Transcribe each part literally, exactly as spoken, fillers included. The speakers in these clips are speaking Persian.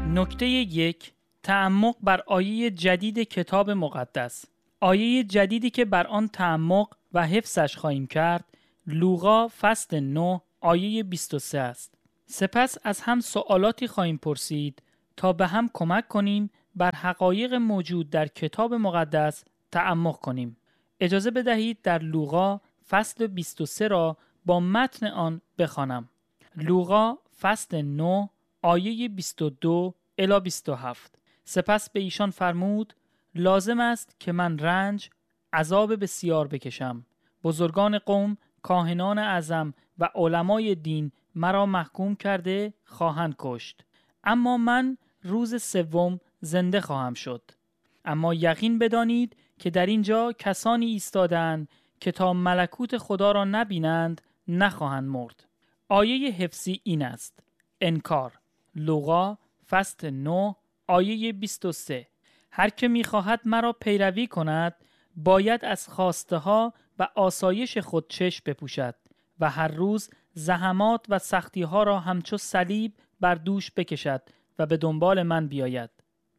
نکته یک، تعمق بر آیه جدید کتاب مقدس. آیه جدیدی که بر آن تعمق و حفظش خواهیم کرد، لوقا فصل نه آیه بیست و سه است. سپس از هم سوالاتی خواهیم پرسید تا به هم کمک کنیم بر حقایق موجود در کتاب مقدس تعمق کنیم. اجازه بدهید در لوقا فصل بیست و سه را با متن آن بخوانم. لوقا فصل نه آیه بیست و دو الی بیست و هفت. سپس به ایشان فرمود: لازم است که من رنج، عذاب بسیار بکشم. بزرگان قوم، کاهنان اعظم و علمای دین مرا محکوم کرده خواهند کشت، اما من روز سوم زنده خواهم شد. اما یقین بدانید که در اینجا کسانی ایستادند که تا ملکوت خدا را نبینند نخواهند مرد. آیه حفظی این است: انکار. لوقا فصل نه آیه بیست و سه. هر که می‌خواهد مرا پیروی کند باید از خواسته ها و آسایش خود چشم بپوشد و هر روز زحمات و سختی ها را همچو صلیب بر دوش بکشد و به دنبال من بیاید.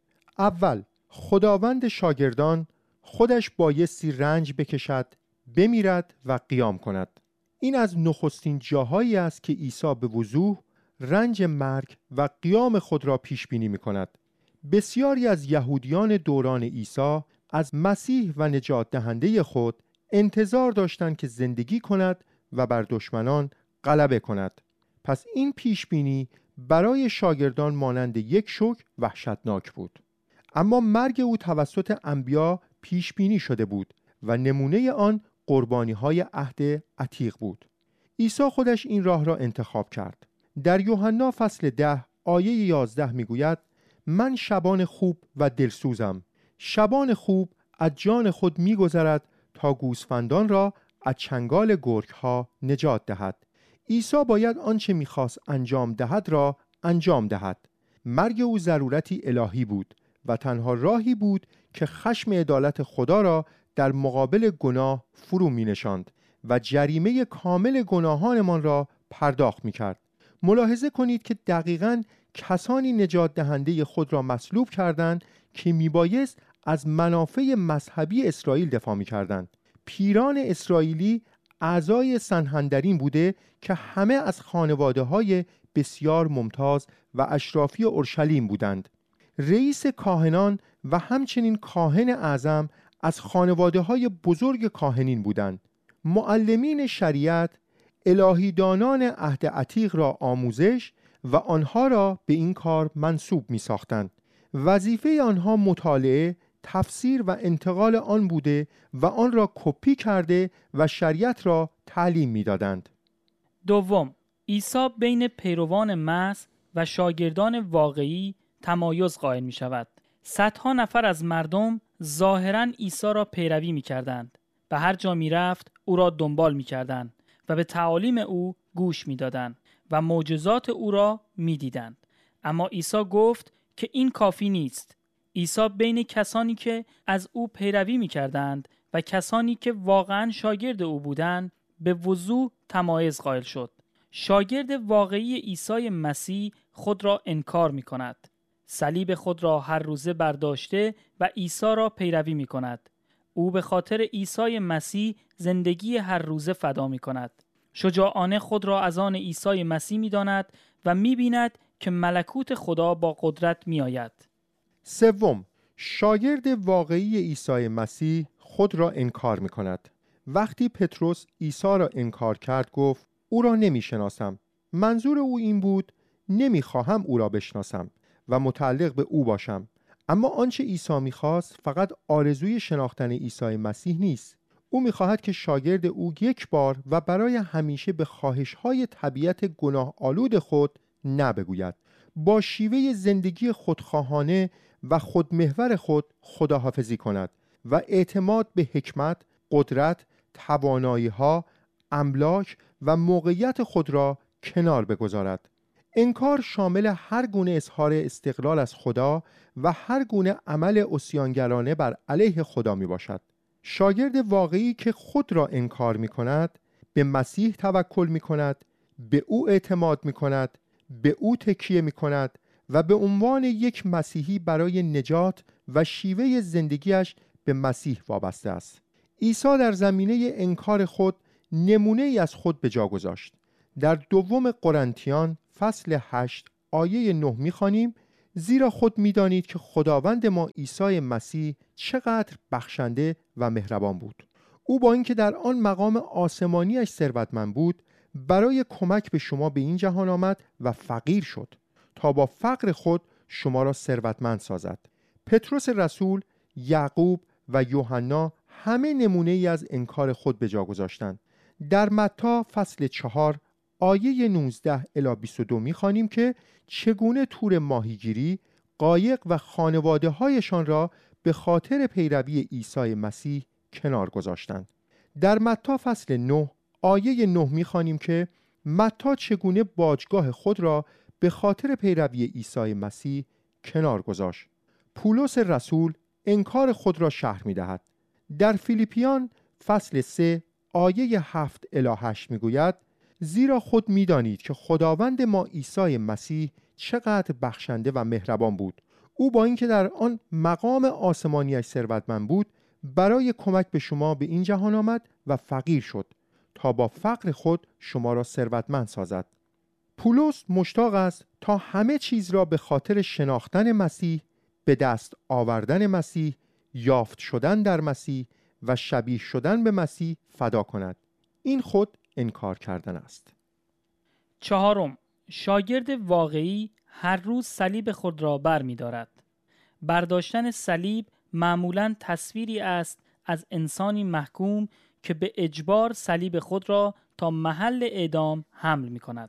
اول، خداوند شاگردان خودش بایستی رنج بکشد، بمیرد و قیام کند. این از نخستین جاهایی است که عیسی به وضوح رنج مرگ و قیام خود را پیش بینی می کند. بسیاری از یهودیان دوران عیسی از مسیح و نجات دهنده خود انتظار داشتند که زندگی کند و بر دشمنان غلبه کند. پس این پیش بینی برای شاگردان مانند یک شوک وحشتناک بود. اما مرگ او توسط انبیا پیش بینی شده بود و نمونه آن قربانی های عهد عتیق بود. عیسی خودش این راه را انتخاب کرد. در یوحنا فصل ده آیه یازده می گوید: من شبان خوب و دلسوزم. شبان خوب از جان خود می گذرد تا گوسفندان را از چنگال گرگ ها نجات دهد. عیسی باید آنچه می خواست انجام دهد را انجام دهد. مرگ او ضرورتی الهی بود و تنها راهی بود که خشم عدالت خدا را در مقابل گناه فرو می نشاند و جریمه کامل گناهانمان را پرداخت می کرد. ملاحظه کنید که دقیقاً کسانی نجات دهنده خود را مصلوب کردند که می بایست از منافع مذهبی اسرائیل دفاع می کردند. پیران اسرائیلی اعضای سنهندرین بوده که همه از خانواده های بسیار ممتاز و اشرافی اورشلیم بودند. رئیس کاهنان و همچنین کاهن اعظم از خانواده های بزرگ کاهنین بودند. معلمین شریعت الهیدانان عهد عتیق را آموزش و آنها را به این کار منسوب می ساختند. وظیفه آنها مطالعه، تفسیر و انتقال آن بوده و آن را کپی کرده و شریعت را تعلیم می دادند. دوم، عیسی بین پیروان مسیح و شاگردان واقعی تمایز قائل می شود. صدها نفر از مردم ظاهراً عیسی را پیروی می کردند. به هر جا می رفت او را دنبال می کردند و به تعالیم او گوش می دادند و معجزات او را می دیدند. اما عیسی گفت که این کافی نیست. عیسی بین کسانی که از او پیروی می کردند و کسانی که واقعاً شاگرد او بودند به وضوح تمایز قائل شد. شاگرد واقعی عیسی مسیح خود را انکار می کند. صلیب خود را هر روزه برداشته و عیسی را پیروی می کند. او به خاطر عیسی مسیح زندگی هر روزه فدا می کند. شجاعانه خود را از آن عیسی مسیح می داند و می بیند که ملکوت خدا با قدرت می آید. سوم، شاگرد واقعی عیسی مسیح خود را انکار می کند. وقتی پتروس عیسی را انکار کرد گفت: او را نمی شناسم. منظور او این بود: نمی خواهم او را بشناسم و متعلق به او باشم. اما آنچه عیسی می خواست فقط آرزوی شناختن عیسی مسیح نیست. او می خواهد که شاگرد او یک بار و برای همیشه به خواهش‌های طبیعت گناه آلود خود نبگوید. با شیوه زندگی خودخواهانه و خودمحور خود خداحافظی کند و اعتماد به حکمت، قدرت، توانایی‌ها، املاک و موقعیت خود را کنار بگذارد. انکار شامل هر گونه اظهار استقلال از خدا و هر گونه عمل عصیانگرانه بر علیه خدا می باشد. شاگرد واقعی که خود را انکار می کند، به مسیح توکل می کند، به او اعتماد می کند، به او تکیه می کند و به عنوان یک مسیحی برای نجات و شیوه زندگیش به مسیح وابسته است. عیسی در زمینه انکار خود نمونه ای از خود به جا گذاشت. در دوم قرنتیان فصل هشت آیه نه می‌خوانیم: زیرا خود می‌دانید که خداوند ما عیسی مسیح چقدر بخشنده و مهربان بود. او با اینکه در آن مقام آسمانیش ثروتمند بود، برای کمک به شما به این جهان آمد و فقیر شد تا با فقر خود شما را ثروتمند سازد. پتروس رسول، یعقوب و یوحنا همه نمونه ای از انکار خود به جا گذاشتند. در متی فصل چهار آیه نوزده الی بیست و دو می‌خوانیم که چگونه تور ماهیگیری، قایق و خانواده هایشان را به خاطر پیروی عیسی مسیح کنار گذاشتند. در متی فصل نه آیه نه می‌خوانیم که متی چگونه باجگاه خود را به خاطر پیروی عیسی مسیح کنار گذاشت. پولس رسول انکار خود را شرح می‌دهد. در فیلیپیان فصل سه آیه هفت الی هشت می‌گوید: زیرا خود می‌دانید که خداوند ما عیسی مسیح چقدر بخشنده و مهربان بود. او با اینکه در آن مقام آسمانیش ثروتمند بود، برای کمک به شما به این جهان آمد و فقیر شد تا با فقر خود شما را ثروتمند سازد. پولس مشتاق است تا همه چیز را به خاطر شناختن مسیح، به دست آوردن مسیح، یافت شدن در مسیح و شبیه شدن به مسیح فدا کند. این خود انکار کردن است. چهارم، شاگرد واقعی هر روز صلیب خود را بر می دارد. برداشتن صلیب معمولاً تصویری است از انسانی محکوم که به اجبار صلیب خود را تا محل اعدام حمل می کند.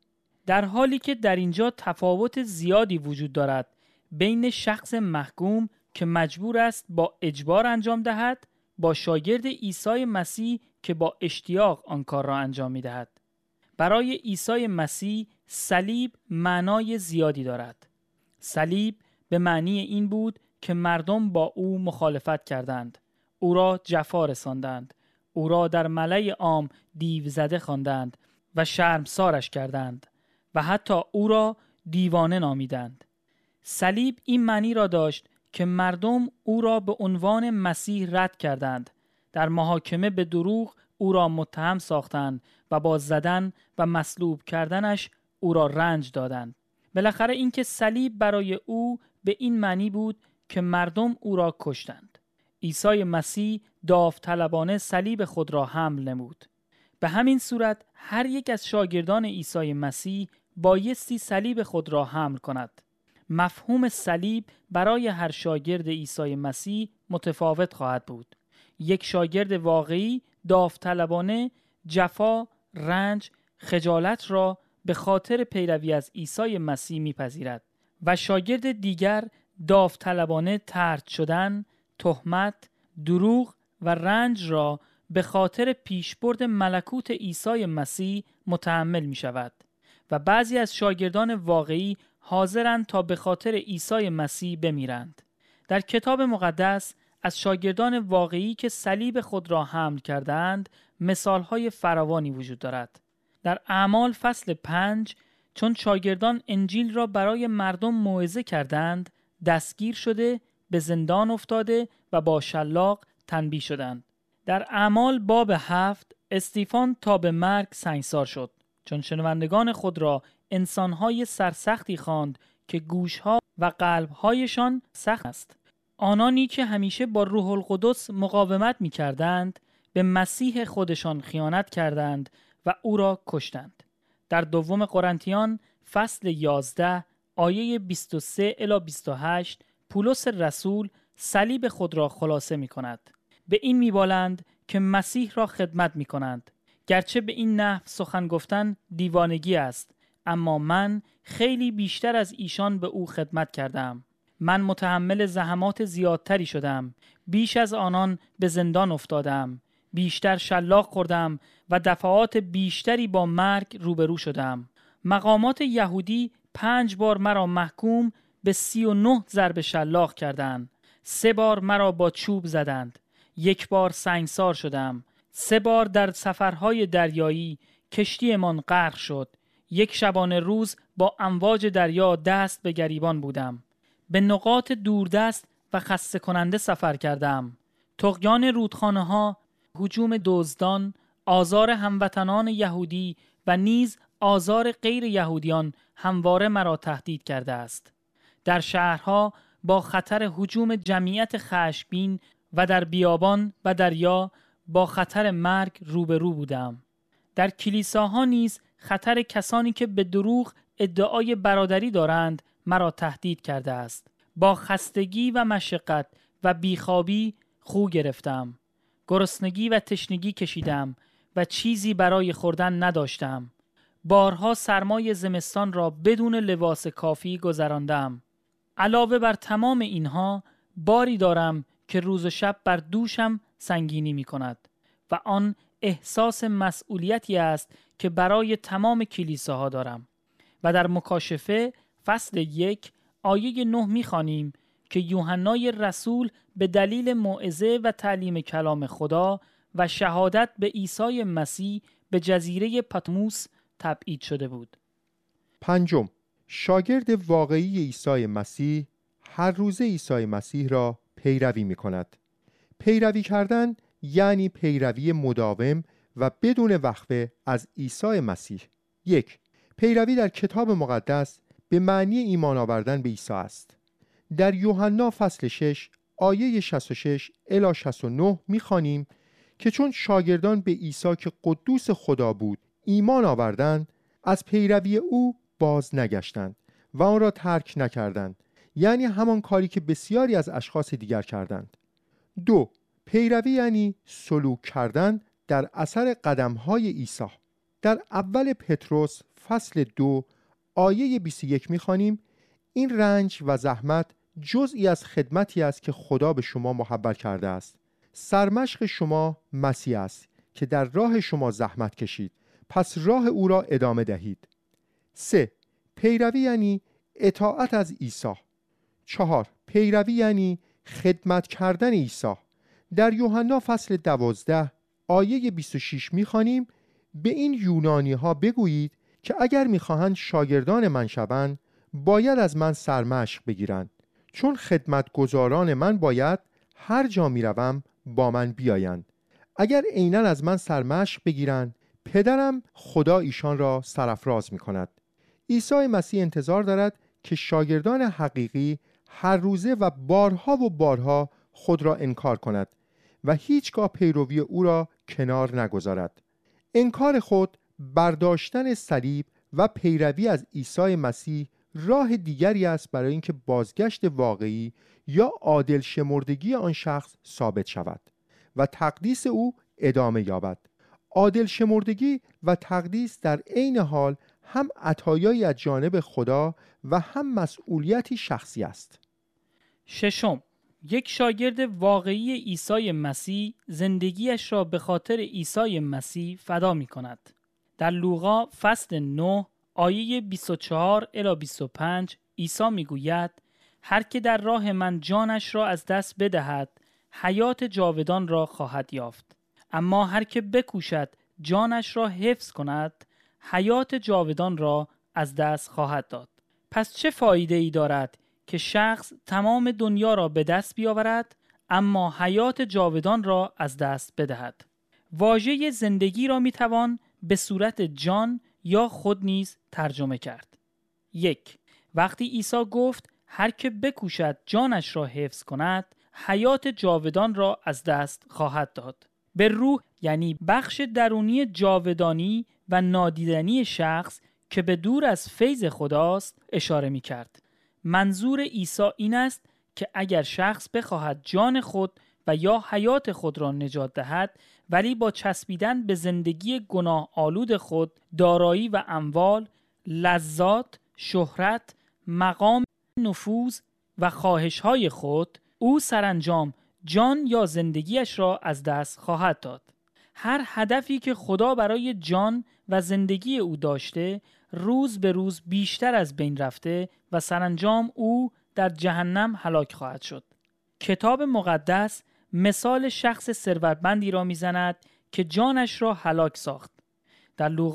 در حالی که در اینجا تفاوت زیادی وجود دارد بین شخص محکوم که مجبور است با اجبار انجام دهد با شاگرد عیسی مسیح که با اشتیاق آن کار را انجام می دهد. برای عیسی مسیح صلیب معنای زیادی دارد. صلیب به معنی این بود که مردم با او مخالفت کردند، او را جفا رساندند، او را در ملأ عام دیو زده خواندند و شرمسارش کردند و حتی او را دیوانه نامیدند. صلیب این معنی را داشت که مردم او را به عنوان مسیح رد کردند، در محاکمه به دروغ او را متهم ساختند و با زدن و مصلوب کردنش او را رنج دادند. بالاخره اینکه صلیب برای او به این معنی بود که مردم او را کشتند. عیسی مسیح داوطلبانه صلیب خود را حمل نمود. به همین صورت هر یک از شاگردان عیسی مسیح بایستی صلیب خود را حمل کند. مفهوم صلیب برای هر شاگرد عیسی مسیح متفاوت خواهد بود. یک شاگرد واقعی داوطلبانه جفا، رنج، خجالت را به خاطر پیروی از عیسی مسیح میپذیرد و شاگرد دیگر داوطلبانه طرد شدن، تهمت، دروغ و رنج را به خاطر پیشبرد ملکوت عیسی مسیح متحمل می شود و بعضی از شاگردان واقعی حاضرند تا به خاطر عیسی مسیح بمیرند. در کتاب مقدس از شاگردان واقعی که صلیب خود را حمل کردند مثالهای فراوانی وجود دارد. در اعمال فصل پنج چون شاگردان انجیل را برای مردم موعظه کردند دستگیر شده، به زندان افتاده و با شلاق تنبیه شدند. در اعمال باب هفت استیفان تا به مرگ سنگسار شد چون شنوندگان خود را انسانهای سرسختی خواند که گوشها و قلبهایشان سخت است. آنانی که همیشه با روح القدس مقاومت می کردند به مسیح خودشان خیانت کردند و او را کشتند. در دوم قرنتیان فصل یازده آیه بیست و سه الی بیست و هشت پولس رسول صلیب خود را خلاصه می کند. به این می بالند که مسیح را خدمت می کنند. گرچه به این نحو سخن گفتن دیوانگی است، اما من خیلی بیشتر از ایشان به او خدمت کردم. من متحمل زحمات زیادتری شدم، بیش از آنان به زندان افتادم، بیشتر شلاق خوردم و دفعات بیشتری با مرگ روبرو شدم. مقامات یهودی پنج بار مرا محکوم به سی و نه ضرب شلاق کردند. سه بار مرا با چوب زدند. یک بار سنگسار شدم. سه بار در سفرهای دریایی کشتیمان غرق شد. یک شبانه روز با امواج دریا دست به گریبان بودم. به نقاط دوردست و خسته کننده سفر کردم. طغیان رودخانه ها، هجوم دزدان، آزار هموطنان یهودی و نیز آزار غیر یهودیان همواره مرا تهدید کرده است. در شهرها با خطر هجوم جمعیت خشمگین و در بیابان و دریا با خطر مرگ روبرو بودم. در کلیساها نیز خطر کسانی که به دروغ ادعای برادری دارند مرا تهدید کرده است. با خستگی و مشقت و بیخوابی خو گرفتم. گرسنگی و تشنگی کشیدم و چیزی برای خوردن نداشتم. بارها سرمای زمستان را بدون لباس کافی گذراندم. علاوه بر تمام اینها باری دارم که روز و شب بر دوشم سنگینی می کند و آن احساس مسئولیتی است که برای تمام کلیساها دارم. و در مکاشفه فصل یک آیه نه می خوانیم که یوحنای رسول به دلیل موعظه و تعلیم کلام خدا و شهادت به عیسی مسیح به جزیره پاتموس تبعید شده بود. پنجم، شاگرد واقعی عیسی مسیح هر روز عیسی مسیح را پیروی می کند. پیروی کردن یعنی پیروی مداوم و بدون وقفه از عیسی مسیح. یک، پیروی در کتاب مقدس به معنی ایمان آوردن به عیسی است. در یوحنا فصل شش آیه شصت و شش الی شصت و نه می‌خوانیم که چون شاگردان به عیسی که قدوس خدا بود ایمان آوردند، از پیروی او باز نگشتند و آن را ترک نکردند، یعنی همان کاری که بسیاری از اشخاص دیگر کردند. دو، پیروی یعنی سلوک کردن در اثر قدم‌های عیسی. در اول پتروس فصل دو آیه بیست و یک می‌خوانیم این رنج و زحمت جزئی از خدمتی است که خدا به شما محول کرده است. سرمشق شما مسیح است که در راه شما زحمت کشید، پس راه او را ادامه دهید. سه، پیروی یعنی اطاعت از عیسی. چهار، پیروی یعنی خدمت کردن عیسی. در یوحنا فصل دوازده آیه بیست و شش می‌خوانیم به این یونانی ها بگویید که اگر می‌خواهند شاگردان من شوند باید از من سرمشق بگیرند، چون خدمتگزاران من باید هر جا می‌روم با من بیایند. اگر عیناً از من سرمشق بگیرند پدرم خدا ایشان را سرافراز می‌کند. عیسی مسیح انتظار دارد که شاگردان حقیقی هر روزه و بارها و بارها خود را انکار کند و هیچگاه پیروی او را کنار نگذارد. انکار خود، برداشتن صلیب و پیروی از عیسی مسیح راه دیگری است برای اینکه بازگشت واقعی یا عادل شمردگی آن شخص ثابت شود و تقدیس او ادامه یابد. عادل شمردگی و تقدیس در عین حال هم عطایایی از جانب خدا و هم مسئولیتی شخصی است. ششم، یک شاگرد واقعی عیسی مسیح زندگیش را به خاطر عیسی مسیح فدا می کند. در لوقا فصل نه آیه بیست و چهار الی بیست و پنج عیسی می گوید هر که در راه من جانش را از دست بدهد حیات جاودان را خواهد یافت، اما هر که بکوشد جانش را حفظ کند حیات جاودان را از دست خواهد داد. پس چه فایده ای دارد که شخص تمام دنیا را به دست بیاورد اما حیات جاودان را از دست بدهد؟ واژه زندگی را می توان به صورت جان یا خود نیز ترجمه کرد. یک، وقتی عیسی گفت هر که بکوشد جانش را حفظ کند حیات جاودان را از دست خواهد داد، به روح یعنی بخش درونی جاودانی و نادیدنی شخص که به دور از فیض خداست اشاره می کرد. منظور عیسی این است که اگر شخص بخواهد جان خود و یا حیات خود را نجات دهد ولی با چسبیدن به زندگی گناه آلود خود دارایی و اموال، لذات، شهرت، مقام، نفوذ و خواهش‌های خود، او سرانجام جان یا زندگیش را از دست خواهد داد. هر هدفی که خدا برای جان و زندگی او داشته روز به روز بیشتر از بین رفته و سرانجام او در جهنم هلاک خواهد شد. کتاب مقدس مثال شخص ثروتمندی را میزند که جانش را هلاک ساخت. در لوقا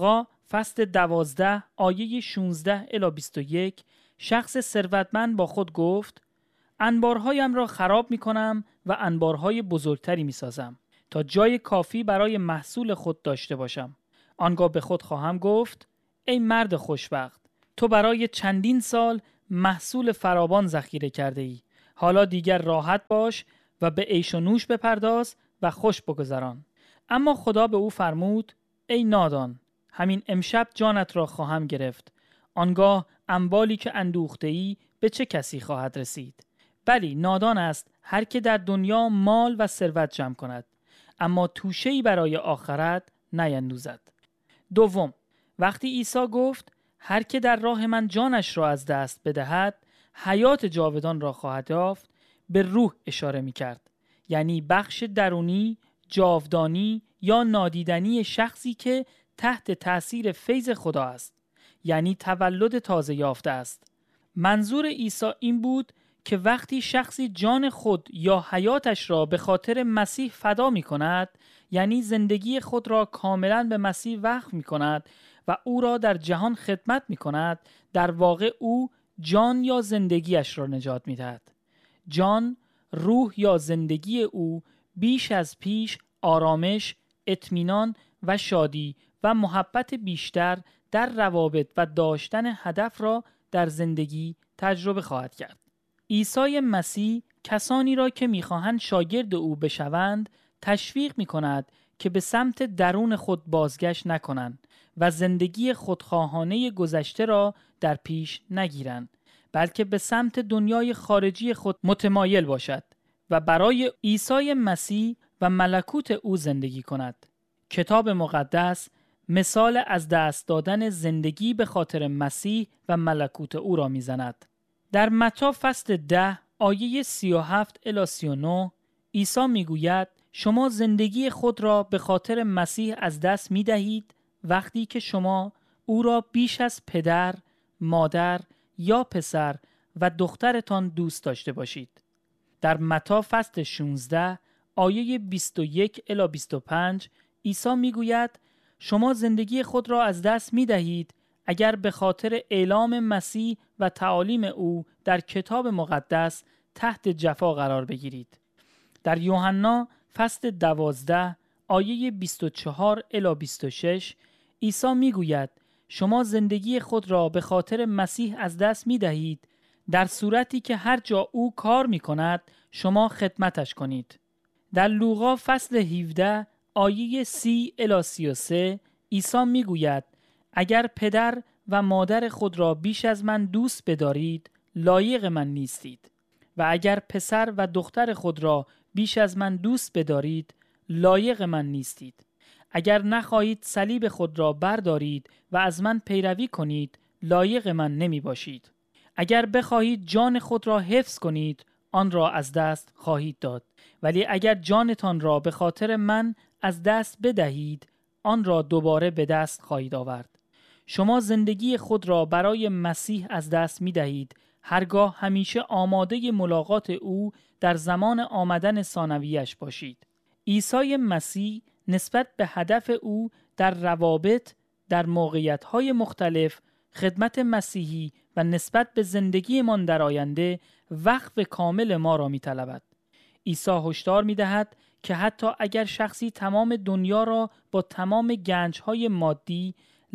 فصل دوازده آیه شانزده الی بیست و یک شخص ثروتمند با خود گفت انبارهایم را خراب می کنم و انبارهای بزرگتری می سازم تا جای کافی برای محصول خود داشته باشم. آنگاه به خود خواهم گفت ای مرد خوشبخت، تو برای چندین سال محصول فراوان ذخیره کرده ای. حالا دیگر راحت باش و به عیش و نوش بپرداز و خوش بگذران. اما خدا به او فرمود ای نادان، همین امشب جانت را خواهم گرفت. آنگاه اموالی که اندوخته ای به چه کسی خواهد رسید؟ بلی نادان است هر که در دنیا مال و ثروت جمع کند اما توشه‌ای برای آخرت نیندوزد. دوم، وقتی عیسی گفت هر که در راه من جانش را از دست بدهد حیات جاودان را خواهد یافت، به روح اشاره می کرد. یعنی بخش درونی، جاودانی یا نادیدنی شخصی که تحت تأثیر فیض خدا است، یعنی تولد تازه یافته است. منظور عیسی این بود که وقتی شخصی جان خود یا حیاتش را به خاطر مسیح فدا می کند، یعنی زندگی خود را کاملا به مسیح وقف می کند و او را در جهان خدمت می کند، در واقع او جان یا زندگیش را نجات می دهد. جان، روح یا زندگی او بیش از پیش آرامش، اطمینان و شادی و محبت بیشتر در روابط و داشتن هدف را در زندگی تجربه خواهد کرد. عیسی مسیح کسانی را که می‌خواهند شاگرد او بشوند تشویق می‌کند که به سمت درون خود بازگشت نکنند و زندگی خودخواهانه گذشته را در پیش نگیرند، بلکه به سمت دنیای خارجی خود متمایل باشد و برای عیسی مسیح و ملکوت او زندگی کند. کتاب مقدس مثال از دست دادن زندگی به خاطر مسیح و ملکوت او را می‌زند. در متی فصل ده آیه سی و هفت الی سی و نه عیسی میگوید شما زندگی خود را به خاطر مسیح از دست می دهید وقتی که شما او را بیش از پدر، مادر یا پسر و دخترتان دوست داشته باشید. در متی فصل شانزده آیه بیست و یک الی بیست و پنج عیسی میگوید شما زندگی خود را از دست می دهید اگر به خاطر اعلام مسیح و تعالیم او در کتاب مقدس تحت جفا قرار بگیرید. در یوحنا فصل دوازده آیه بیست و چهار الی بیست و شش عیسی میگوید شما زندگی خود را به خاطر مسیح از دست می دهید در صورتی که هر جا او کار می کند شما خدمتش کنید. در لوقا فصل هفده آیه سی الی سی و سه عیسی میگوید اگر پدر و مادر خود را بیش از من دوست بدارید لایق من نیستید و اگر پسر و دختر خود را بیش از من دوست بدارید لایق من نیستید. اگر نخواهید صلیب خود را بردارید و از من پیروی کنید لایق من نمی باشید. اگر بخواهید جان خود را حفظ کنید آن را از دست خواهید داد، ولی اگر جانتان را به خاطر من از دست بدهید آن را دوباره به دست خواهید آورد. شما زندگی خود را برای مسیح از دست می دهید هرگاه همیشه آماده ملاقات او در زمان آمدن ثانویش باشید. عیسی مسیح نسبت به هدف او در روابط، در موقعیت‌های مختلف، خدمت مسیحی و نسبت به زندگیمان در آینده وقف کامل ما را می‌طلبد. عیسی هشدار می‌دهد که حتی اگر شخصی تمام دنیا را با تمام گنج‌های مادی،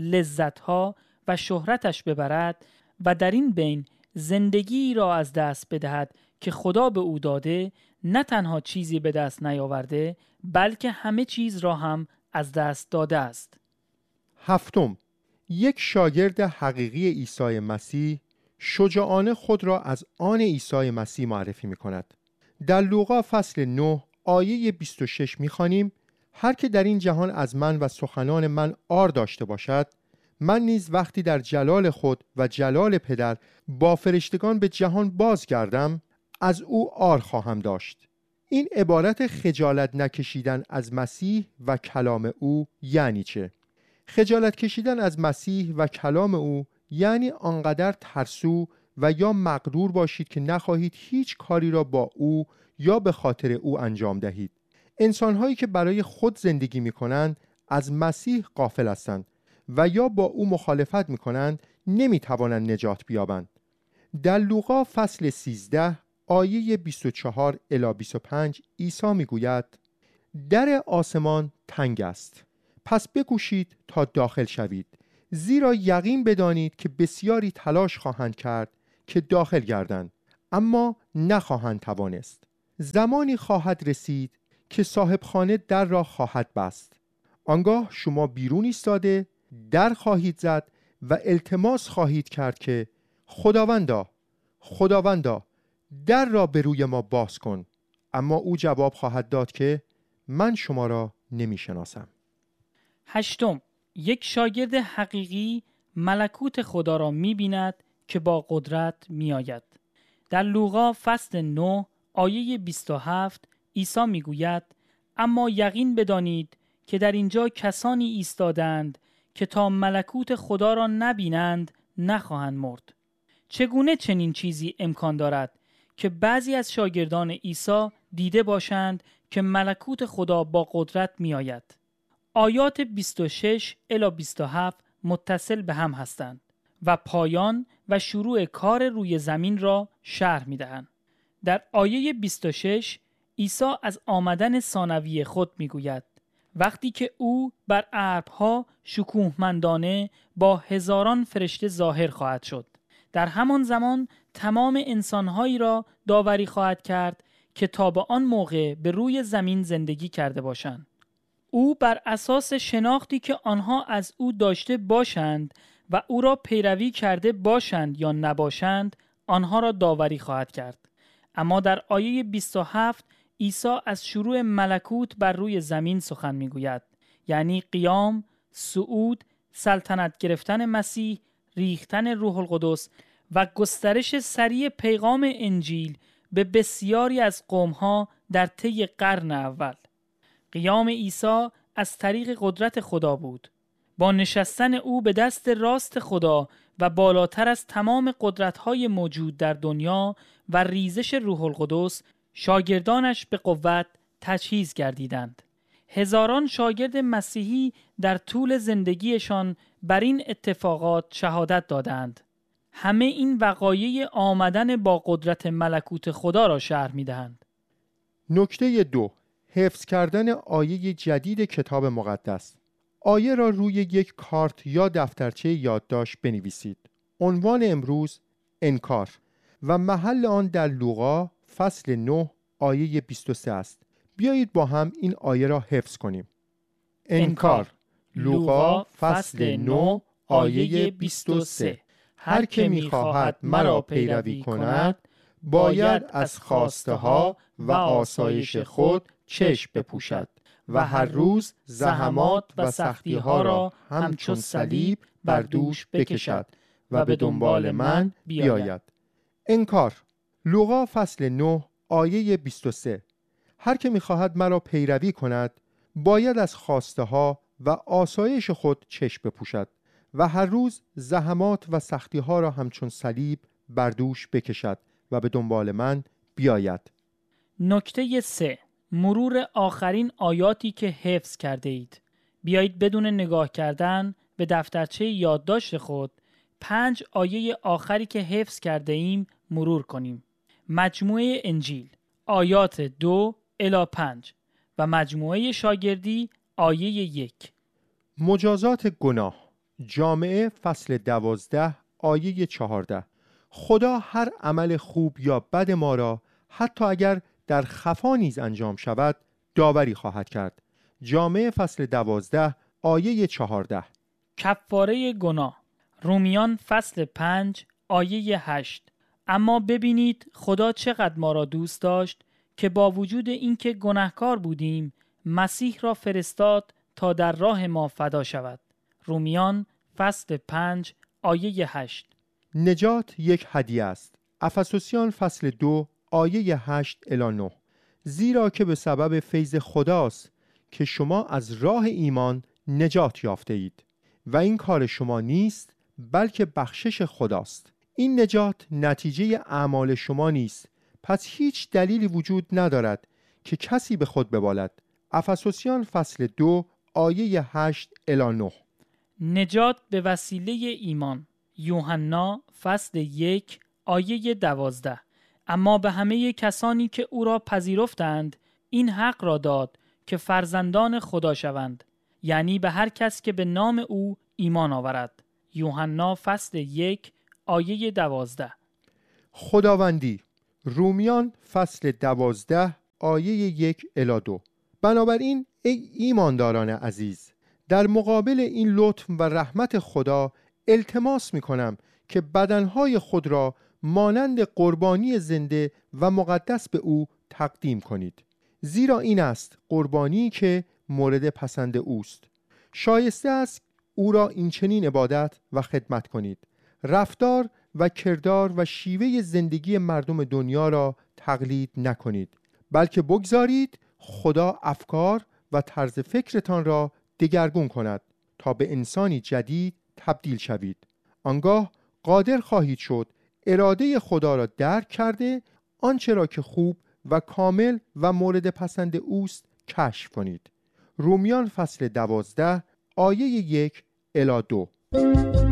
لذت‌ها و شهرتش ببرد و در این بین زندگی را از دست بدهد که خدا به او داده، نه تنها چیزی به دست نیاورده بلکه همه چیز را هم از دست داده است. هفتم، یک شاگرد حقیقی عیسی مسیح شجاعانه خود را از آن عیسی مسیح معرفی می کند. در لوقا فصل نه آیه بیست و شش می خوانیم هر که در این جهان از من و سخنان من عار داشته باشد، من نیز وقتی در جلال خود و جلال پدر با فرشتگان به جهان بازگردم از او عار خواهم داشت. این عبارت خجالت نکشیدن از مسیح و کلام او یعنی چه؟ خجالت کشیدن از مسیح و کلام او یعنی آنقدر ترسو و یا مغرور باشید که نخواهید هیچ کاری را با او یا به خاطر او انجام دهید. انسان‌هایی که برای خود زندگی می‌کنند از مسیح غافل هستند و یا با او مخالفت می کنند نمی توانند نجات بیابند. در لوقا فصل سیزده آیه بیست و چهار الی بیست و پنج عیسی می گوید در آسمان تنگ است، پس بکوشید تا داخل شوید، زیرا یقین بدانید که بسیاری تلاش خواهند کرد که داخل گردند، اما نخواهند توانست. زمانی خواهد رسید که صاحب خانه در را خواهد بست. آنگاه شما بیرون ایستاده در خواهید زد و التماس خواهید کرد که خداوندا، خداوندا، در را به روی ما باز کن. اما او جواب خواهد داد که من شما را نمی شناسم. هشتم، یک شاگرد حقیقی ملکوت خدا را می بیند که با قدرت می آید. در لوقا فصل نه آیه بیست و هفت عیسی می گوید اما یقین بدانید که در اینجا کسانی ایستادند که تا ملکوت خدا را نبینند نخواهند مرد. چگونه چنین چیزی امکان دارد که بعضی از شاگردان عیسی دیده باشند که ملکوت خدا با قدرت می آید؟ آیات بیست و شش الی بیست و هفت متصل به هم هستند و پایان و شروع کار روی زمین را شرح می دهند. در آیه بیست و شش عیسی از آمدن ثانوی خود می گوید وقتی که او بر ابرها شکوهمندانه با هزاران فرشته ظاهر خواهد شد. در همان زمان تمام انسانهایی را داوری خواهد کرد که تا به آن موقع به روی زمین زندگی کرده باشند. او بر اساس شناختی که آنها از او داشته باشند و او را پیروی کرده باشند یا نباشند آنها را داوری خواهد کرد. اما در آیه بیست و هفت عیسی از شروع ملکوت بر روی زمین سخن میگوید، یعنی قیام، صعود، سلطنت گرفتن مسیح، ریختن روح القدس و گسترش سریع پیغام انجیل به بسیاری از قومها در طی قرن اول. قیام عیسی از طریق قدرت خدا بود. با نشستن او به دست راست خدا و بالاتر از تمام قدرت‌های موجود در دنیا و ریزش روح القدس، شاگردانش به قوت تجهیز گردیدند. هزاران شاگرد مسیحی در طول زندگیشان بر این اتفاقات شهادت دادند. همه این وقایع آمدن با قدرت ملکوت خدا را شرح می‌دهند. نکته دو، حفظ کردن آیه جدید کتاب مقدس. آیه را روی یک کارت یا دفترچه یادداشت بنویسید. عنوان امروز انکار و محل آن در لوقا فصل نه آیه بیست و سه است. بیایید با هم این آیه را حفظ کنیم. انکار، لوقا فصل نه آیه بیست و سه. هر که می‌خواهد مرا پیروی کند باید از خواسته ها و آسایش خود چشم بپوشد و هر روز زحمات و سختی ها را همچون صلیب بر دوش بکشد و به دنبال من بیاید. انکار، لوقا فصل نه آیه بیست و سه. هر که می‌خواهد مرا پیروی کند باید از خواسته ها و آسایش خود چشم بپوشد و هر روز زحمات و سختی ها را همچون صلیب بر دوش بکشد و به دنبال من بیاید. نکته سه، مرور آخرین آیاتی که حفظ کرده اید. بیایید بدون نگاه کردن به دفترچه یادداشت خود پنج آیه آخری که حفظ کرده ایم مرور کنیم. مجموعه انجیل آیات دو الی پنج و مجموعه شاگردی آیه یک. مجازات گناه، جامعه فصل دوازده آیه چهارده. خدا هر عمل خوب یا بد ما را حتی اگر در خفا نیز انجام شود داوری خواهد کرد. جامعه فصل دوازده آیه چهارده. کفاره گناه، رومیان فصل پنج آیه هشت. اما ببینید خدا چقدر ما را دوست داشت که با وجود اینکه گناهکار بودیم مسیح را فرستاد تا در راه ما فدا شود. رومیان فصل پنج آیه هشت. نجات یک هدیه است. افسوسیان فصل دو آیه هشت الی نه. زیرا که به سبب فیض خداست که شما از راه ایمان نجات یافته اید و این کار شما نیست بلکه بخشش خداست. این نجات نتیجه اعمال شما نیست، پس هیچ دلیلی وجود ندارد که کسی به خود ببالد. افسوسیان فصل دو آیه هشت الی نه. نجات به وسیله ایمان. یوحنا فصل یک آیه دوازده. اما به همه کسانی که او را پذیرفتند این حق را داد که فرزندان خدا شوند، یعنی به هر کس که به نام او ایمان آورد. یوحنا فصل یک آیه دوازده. خداوندی. رومیان فصل دوازده آیه یک الی دو. بنابراین ای ایمانداران عزیز، در مقابل این لطف و رحمت خدا التماس می کنم که بدنهای خود را مانند قربانی زنده و مقدس به او تقدیم کنید، زیرا این است قربانی که مورد پسند اوست. شایسته است او را این چنین عبادت و خدمت کنید. رفتار و کردار و شیوه زندگی مردم دنیا را تقلید نکنید، بلکه بگذارید خدا افکار و طرز فکرتان را دگرگون کند تا به انسانی جدید تبدیل شوید. آنگاه قادر خواهید شد اراده خدا را درک کرده آنچه را که خوب و کامل و مورد پسند اوست کشف کنید. رومیان فصل دوازده آیه یک الی دو.